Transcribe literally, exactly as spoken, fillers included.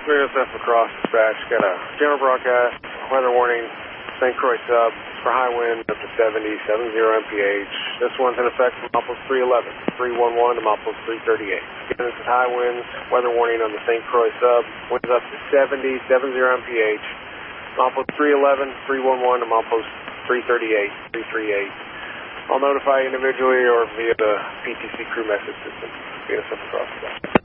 Venus F across dispatch. Got a general broadcast, weather warning, Saint Croix sub for high wind up to seventy, seventy M P H. This one's in effect from Milepost three eleven, three one one to Milepost three thirty-eight. Again, this is high winds, weather warning on the Saint Croix sub. Winds up to seventy, seventy M P H. Milepost three eleven, three one one to Milepost three thirty-eight, three thirty-eight. I'll notify you individually or via the P T C crew message system. Venus F across dispatch.